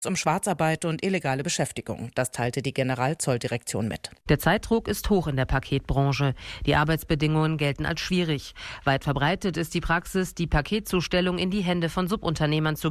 um Schwarzarbeit und illegale Beschäftigung. Das teilte die Generalzolldirektion mit. Der Zeitdruck ist hoch in der Paketbranche. Die Arbeitsbedingungen gelten als schwierig. Weit verbreitet ist die Praxis, die Paketzustellung in die Hände von Subunternehmern zu